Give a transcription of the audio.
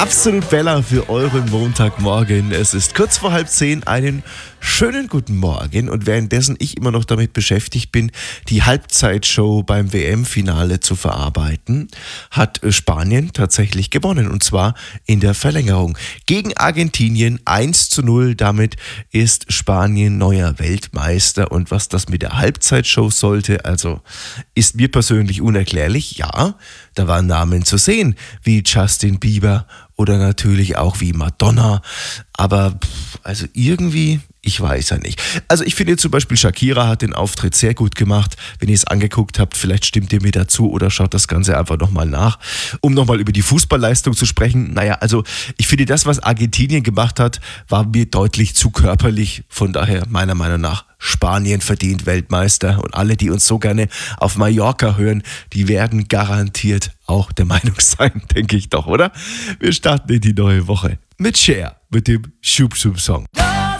Absolut Bella für euren Montagmorgen. Es ist kurz vor 9:30. Einen schönen guten Morgen. Und währenddessen ich immer noch damit beschäftigt bin, die Halbzeitshow beim WM-Finale zu verarbeiten, hat Spanien tatsächlich gewonnen. Und zwar in der Verlängerung. Gegen Argentinien 1:0. Damit ist Spanien neuer Weltmeister. Und was das mit der Halbzeitshow sollte, also ist mir persönlich unerklärlich. Ja, da waren Namen zu sehen, wie Justin Bieber oder natürlich auch wie Madonna. Aber also irgendwie, ich weiß ja nicht. Also ich finde zum Beispiel Shakira hat den Auftritt sehr gut gemacht. Wenn ihr es angeguckt habt, vielleicht stimmt ihr mir dazu oder schaut das Ganze einfach nochmal nach. Um nochmal über die Fußballleistung zu sprechen. Naja, also ich finde das, was Argentinien gemacht hat, war mir deutlich zu körperlich. Von daher meiner Meinung nach Spanien verdient Weltmeister. Und alle, die uns so gerne auf Mallorca hören, die werden garantiert auch der Meinung sein, denke ich doch, oder? Wir starten in die neue Woche mit Cher, mit dem Schub-Schub-Song.